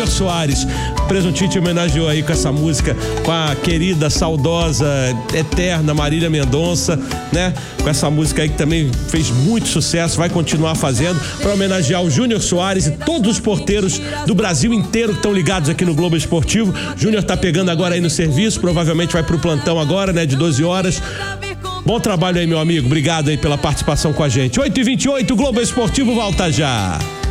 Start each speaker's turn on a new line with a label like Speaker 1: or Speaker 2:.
Speaker 1: Júnior Soares. Presuntinho te homenageou aí com essa música, com a querida, saudosa, eterna Marília Mendonça, né? Com essa música aí que também fez muito sucesso, vai continuar fazendo, para homenagear o Júnior Soares e todos os porteiros do Brasil inteiro que estão ligados aqui no Globo Esportivo. Júnior tá pegando agora aí no serviço, provavelmente vai pro plantão agora, né? De 12 horas. Bom trabalho aí, meu amigo. Obrigado aí pela participação com a gente. 8h28, Globo Esportivo volta já.